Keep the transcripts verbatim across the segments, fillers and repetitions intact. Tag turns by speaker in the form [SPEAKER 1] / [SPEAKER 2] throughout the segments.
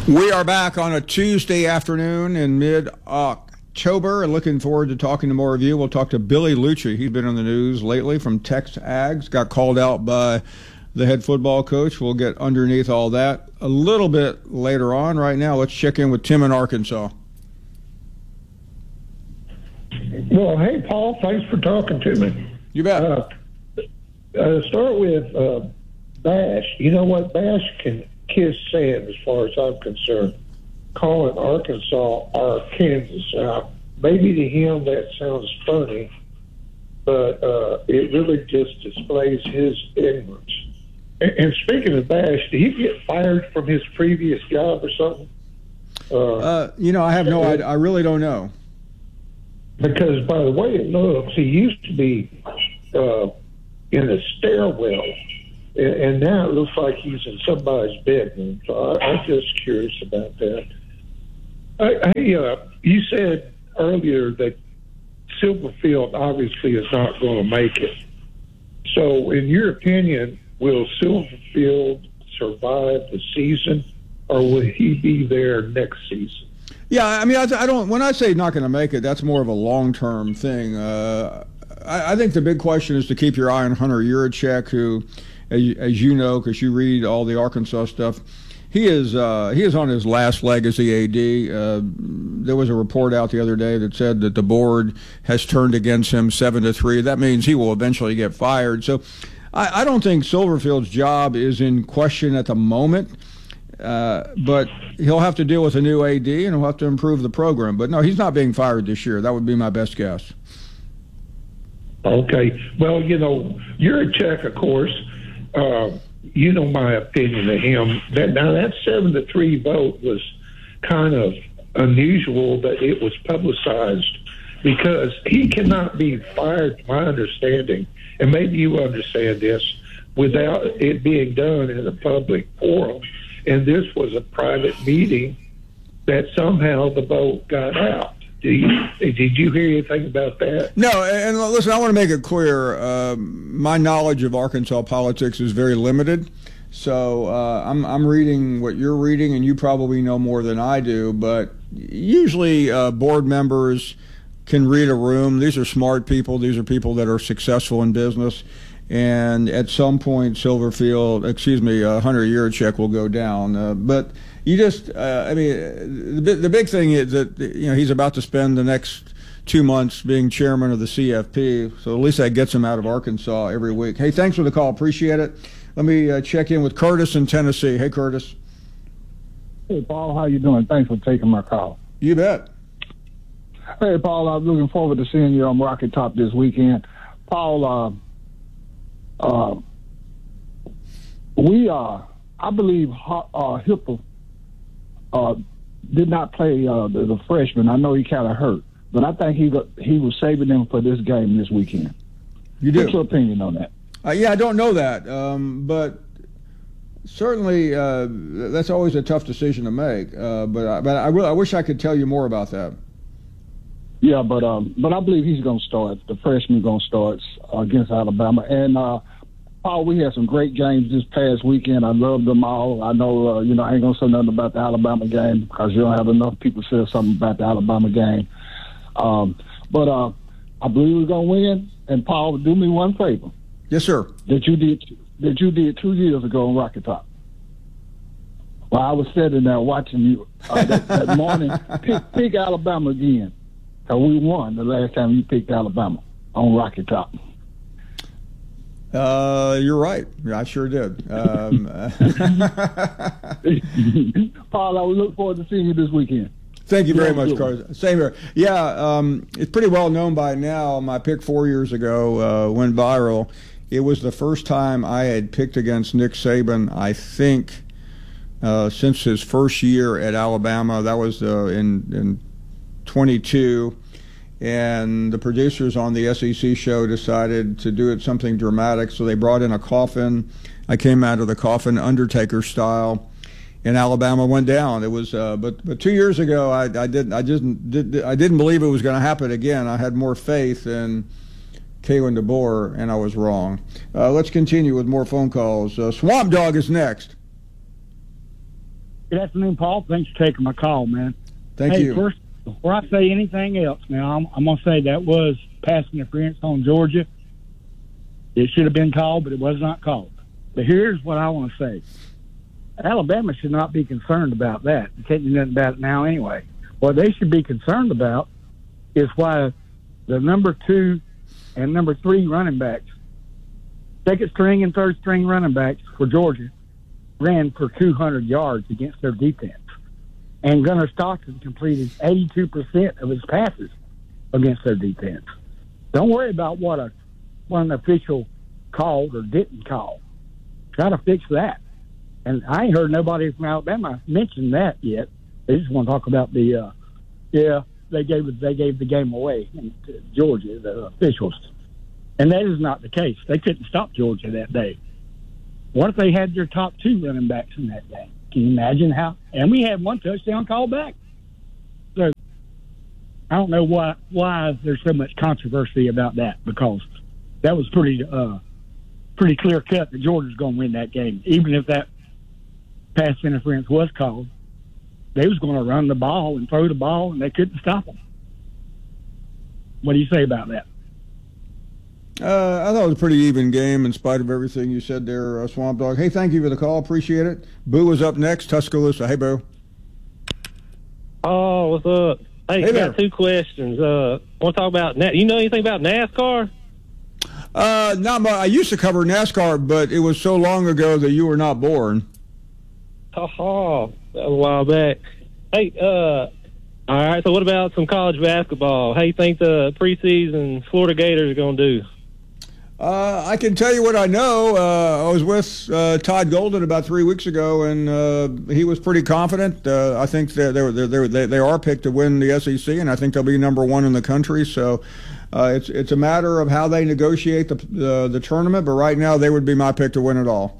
[SPEAKER 1] We are back on a Tuesday afternoon in mid-October. Looking forward to talking to more of you. We'll talk to Billy Liucci. He's been on the news lately from Tex-Ags. Got called out by the head football coach. We'll get underneath all that a little bit later on. Right now, let's check in with Tim in Arkansas.
[SPEAKER 2] Well, hey, Paul, thanks for talking to me.
[SPEAKER 1] You bet.
[SPEAKER 2] Uh, uh, start with uh, Bash. You know what? Bash can kiss sand as far as I'm concerned, calling Arkansas our Kansas. Now, maybe to him that sounds funny, but uh, it really just displays his ignorance. And, and speaking of Bash, did he get fired from his previous job or something? Uh,
[SPEAKER 1] uh, you know, I have no idea. I really don't know.
[SPEAKER 2] Because by the way it looks, he used to be uh, in a stairwell, and, and now it looks like he's in somebody's bedroom. So I, I'm just curious about that. I, I, uh, you said earlier that Silverfield obviously is not going to make it. So in your opinion, will Silverfield survive the season, or will he be there next season?
[SPEAKER 1] Yeah, I mean, I, I don't. When I say not going to make it, that's more of a long-term thing. Uh, I, I think the big question is to keep your eye on Hunter Yurachek, who, as, as you know, because you read all the Arkansas stuff, he is uh, he is on his last leg as the A D. Uh, there was a report out the other day that said that the board has turned against him seven to three. That means he will eventually get fired. So, I, I don't think Silverfield's job is in question at the moment. Uh, but he'll have to deal with a new A D, and he'll have to improve the program. But no, he's not being fired this year. That would be my best guess.
[SPEAKER 2] Okay. Well, you know, Yurachek, of course, uh, you know my opinion of him. That now that seven to three vote was kind of unusual that it was publicized, because he cannot be fired, to my understanding, and maybe you understand this, without it being done in a public forum. And this was a private meeting that somehow the vote got out. Did you, did you hear anything about that?
[SPEAKER 1] No, and listen, I want to make it clear. Uh, my knowledge of Arkansas politics is very limited. So uh, I'm, I'm reading what you're reading, and you probably know more than I do. But usually uh, board members can read a room. These are smart people. These are people that are successful in business. And at some point, Silverfield, excuse me, uh, Hunter Yurachek will go down. Uh, but you just, uh, I mean, the, the big thing is that, you know, he's about to spend the next two months being chairman of the C F P. So at least that gets him out of Arkansas every week. Hey, thanks for the call. Appreciate it. Let me uh, check in with Curtis in Tennessee. Hey, Curtis.
[SPEAKER 3] Hey, Paul, how you doing? Thanks for taking my call.
[SPEAKER 1] You bet.
[SPEAKER 3] Hey, Paul, I'm looking forward to seeing you on Rocket Top this weekend. Paul, uh, Uh, we, uh, I believe, uh, Hipple uh, did not play uh, the, the freshman. I know he kind of hurt, but I think he got, he was saving them for this game this weekend.
[SPEAKER 1] You do?
[SPEAKER 3] What's your opinion on that?
[SPEAKER 1] Uh, yeah, I don't know that, um, but certainly uh, that's always a tough decision to make. Uh, but I, but I, really, I wish I could tell you more about that.
[SPEAKER 3] Yeah, but um, but I believe he's going to start. The freshman going to start against Alabama. And uh, Paul, we had some great games this past weekend. I loved them all. I know, uh, you know, I ain't going to say nothing about the Alabama game because you don't have enough people say something about the Alabama game. Um, but uh, I believe we're going to win. And Paul, do me one favor.
[SPEAKER 1] Yes, sir.
[SPEAKER 3] That you did that you did two years ago on Rocket Top. While I was sitting there watching you uh, that, that morning, pick, pick Alabama again. Because we won the last time you picked Alabama on Rocket Top.
[SPEAKER 1] Uh, you're right. I sure did. Um,
[SPEAKER 3] Paul, I will look forward to seeing you this weekend.
[SPEAKER 1] Thank you very yeah, much, Carson. Same here. Yeah, um, it's pretty well known by now. My pick four years ago uh, went viral. It was the first time I had picked against Nick Saban, I think, uh, since his first year at Alabama. That was uh, in in twenty-two, and the producers on the S E C show decided to do it something dramatic, so they brought in a coffin. I came out of the coffin Undertaker style, and Alabama went down. It was, uh, but but two years ago, I, I didn't, I just did, I didn't believe it was going to happen again. I had more faith in Kalen DeBoer, and I was wrong. Uh, let's continue with more phone calls. Uh, Swamp Dog is next.
[SPEAKER 3] Good afternoon, Paul. Thanks for taking my call, man.
[SPEAKER 1] Thank
[SPEAKER 3] hey,
[SPEAKER 1] you.
[SPEAKER 3] First, before I say anything else, now I'm, I'm going to say that was pass interference on Georgia. It should have been called, but it was not called. But here's what I want to say. Alabama should not be concerned about that. You can't do nothing about it now anyway. What they should be concerned about is why the number two and number three running backs, second string and third string running backs for Georgia, ran for two hundred yards against their defense. And Gunnar Stockton completed eighty-two percent of his passes against their defense. Don't worry about what a what an official called or didn't call. Try to fix that. And I ain't heard nobody from Alabama mention that yet. They just want to talk about the, uh, yeah, they gave they gave the game away in Georgia, the officials. And that is not the case. They couldn't stop Georgia that day. What if they had their top two running backs in that game? Can you imagine how? And we had one touchdown called back. So I don't know why why there's so much controversy about that, because that was pretty uh, pretty clear cut that Georgia's going to win that game. Even if that pass interference was called, they was going to run the ball and throw the ball, and they couldn't stop them. What do you say about that?
[SPEAKER 1] Uh, I thought it was a pretty even game in spite of everything you said there, uh, Swamp Dog. Hey, thank you for the call. Appreciate it. Boo is up next. Tuscaloosa. Hey, Boo.
[SPEAKER 4] Oh, what's up? Hey,
[SPEAKER 1] Hey
[SPEAKER 4] I
[SPEAKER 1] there.
[SPEAKER 4] got two questions. Uh, want to talk about Na- you know anything about NASCAR?
[SPEAKER 1] Uh, not much. I used to cover NASCAR, but it was so long ago that you were not born.
[SPEAKER 4] Oh, that was a while back. Hey, uh, all right. So, what about some college basketball? How you think the preseason Florida Gators are going to do?
[SPEAKER 1] Uh, I can tell you what I know. Uh, I was with uh, Todd Golden about three weeks ago, and uh, he was pretty confident. Uh, I think they're, they're, they're, they they are picked to win the S E C, and I think they'll be number one in the country. So uh, it's it's a matter of how they negotiate the, the the tournament. But right now, they would be my pick to win it all.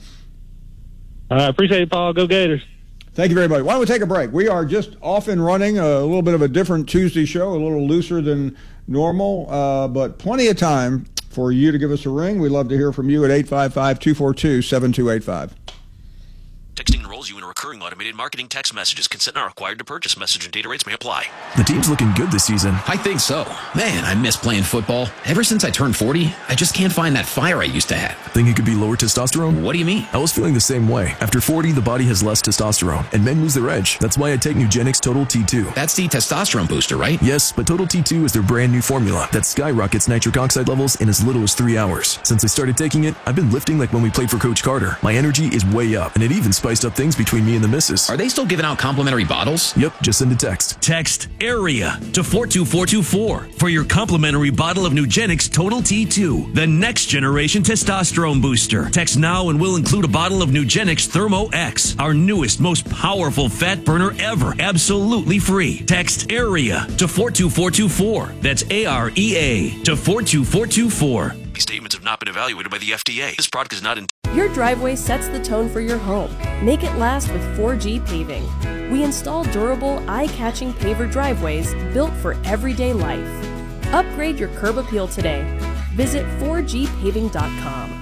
[SPEAKER 4] I appreciate it, Paul. Go Gators.
[SPEAKER 1] Thank you very much. Why don't we take a break? We are just off and running, a little bit of a different Tuesday show, a little looser than normal, uh, but plenty of time for you to give us a ring. We'd love to hear from you at eight five five, two four two, seven two eight five.
[SPEAKER 5] Texting enrolls you in a recurring automated marketing text messages. Consent not required to purchase. Message and data rates may apply.
[SPEAKER 6] The team's looking good this season.
[SPEAKER 7] I think so. Man, I miss playing football. Ever since I turned forty, I just can't find that fire I used to have.
[SPEAKER 6] Think it could be lower testosterone?
[SPEAKER 7] What do you mean?
[SPEAKER 6] I was feeling the same way. After forty, the body has less testosterone, and men lose their edge. That's why I take Nugenix Total T two.
[SPEAKER 7] That's the testosterone booster, right?
[SPEAKER 6] Yes, but Total T two is their brand new formula that skyrockets nitric oxide levels in as little as three hours. Since I started taking it, I've been lifting like when we played for Coach Carter. My energy is way up, and it even spiced up things between me and the missus.
[SPEAKER 7] Are they still giving out complimentary bottles?
[SPEAKER 6] Yep, just send a text.
[SPEAKER 8] Text AREA to four two four two four for your complimentary bottle of Nugenix Total T two, the next generation testosterone booster. Text now and we'll include a bottle of Nugenix Thermo X, our newest, most powerful fat burner ever, absolutely free. Text AREA to four two four two four. That's A R E A to four two four two four.
[SPEAKER 5] These statements have not been evaluated by the F D A. This product is not intended.
[SPEAKER 9] Your driveway sets the tone for your home. Make it last with four G Paving. We install durable, eye-catching paver driveways built for everyday life. Upgrade your curb appeal today. Visit four G paving dot com.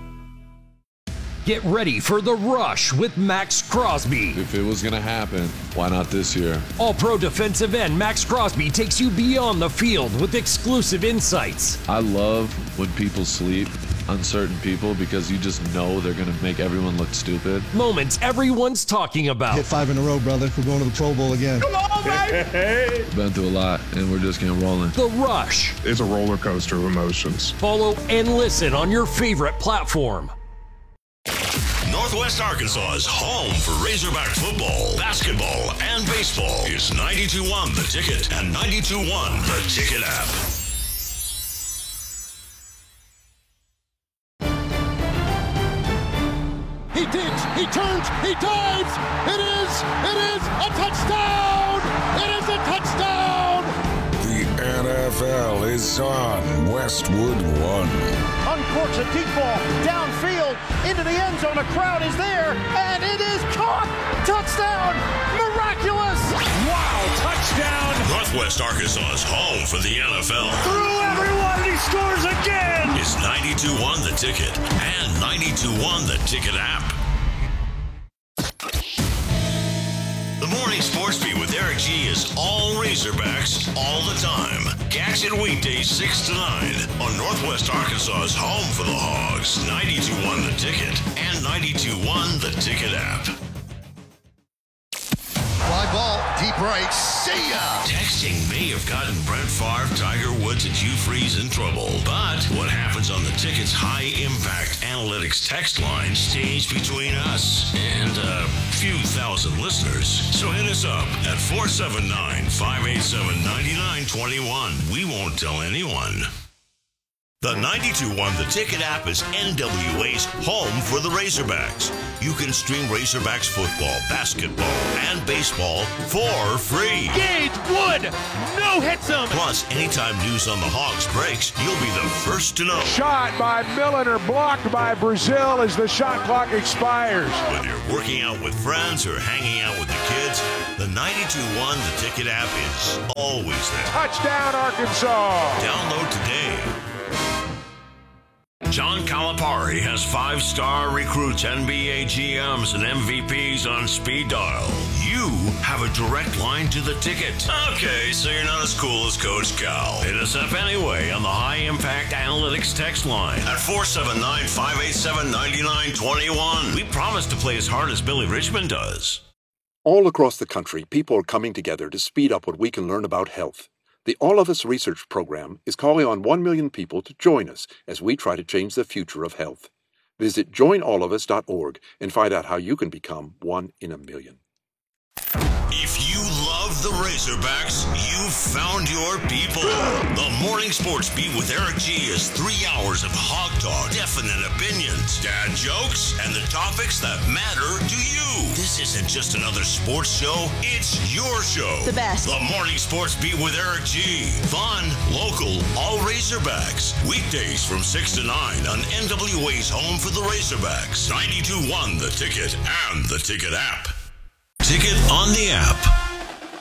[SPEAKER 10] Get ready for the rush with Max Crosby.
[SPEAKER 11] If it was going to happen, why not this year?
[SPEAKER 10] All-pro defensive end Max Crosby takes you beyond the field with exclusive insights.
[SPEAKER 11] I love when people sleep on certain people because you just know they're going to make everyone look stupid.
[SPEAKER 10] Moments everyone's talking about.
[SPEAKER 12] Hit five in a row, brother. We're going to the Pro Bowl again.
[SPEAKER 10] Come on, baby!
[SPEAKER 11] Been through a lot, and we're just getting rolling.
[SPEAKER 10] The Rush.
[SPEAKER 13] It's a roller coaster of emotions.
[SPEAKER 10] Follow and listen on your favorite platform.
[SPEAKER 14] Northwest Arkansas's home for Razorback football, basketball, and baseball is ninety-two point one The Ticket and ninety-two point one The Ticket app.
[SPEAKER 15] He digs, he turns, he dives. It is, it is a touchdown. It is a touchdown.
[SPEAKER 16] The N F L is on Westwood One.
[SPEAKER 15] Uncorks a deep ball downfield into the end zone. A crowd is there, and it is caught. Touchdown! Miraculous!
[SPEAKER 14] Wow, touchdown! Northwest Arkansas's home for the N F L.
[SPEAKER 15] Through everyone, he scores again!
[SPEAKER 14] Is ninety-two point one The Ticket and ninety-two point one The Ticket app. Morning Sports Beat with Eric G is all Razorbacks all the time. Catch it weekdays six to nine on Northwest Arkansas's home for the Hogs, ninety-two point one The Ticket and ninety-two point one The Ticket app.
[SPEAKER 17] Fly ball, deep right, see ya!
[SPEAKER 14] Texting may have gotten Brett Favre, Tiger Woods, and Hugh Freeze in trouble. But what happens on the Ticket's high-impact analytics text line stays between us and a few thousand listeners. So hit us up at four seven nine, five eight seven, nine nine two one. We won't tell anyone. The ninety-two point one The Ticket app is N W A's home for the Razorbacks. You can stream Razorbacks football, basketball, and baseball for free.
[SPEAKER 15] Gage Wood, no hits him.
[SPEAKER 14] Plus, anytime news on the Hogs breaks, you'll be the first to know.
[SPEAKER 18] Shot by Milliner, blocked by Brazil as the shot clock expires.
[SPEAKER 14] Whether you're working out with friends or hanging out with the kids, the ninety-two point one The Ticket app is always there.
[SPEAKER 18] Touchdown, Arkansas.
[SPEAKER 14] Download today. John Calipari has five-star recruits, N B A G Ms, and M V Ps on speed dial. You have a direct line to the Ticket. Okay, so you're not as cool as Coach Cal. Hit us up anyway on the high-impact analytics text line at four seven nine, five eight seven, nine nine two one. We promise to play as hard as Billy Richmond does.
[SPEAKER 19] All across the country, people are coming together to speed up what we can learn about health. The All of Us Research Program is calling on one million people to join us as we try to change the future of health. Visit join all of us dot org and find out how you can become one in a million.
[SPEAKER 14] If you love the Razorbacks, you've found your people. The Morning Sports Beat with Eric G is three hours of hog talk, definite opinions, dad jokes, and the topics that matter to you. This isn't just another sports show, it's your show.
[SPEAKER 20] The best.
[SPEAKER 14] The Morning Sports Beat with Eric G. Fun, local, all Razorbacks. Weekdays from six to nine on N W A's home for the Razorbacks. ninety-two point one The Ticket and the Ticket app. Ticket on the app.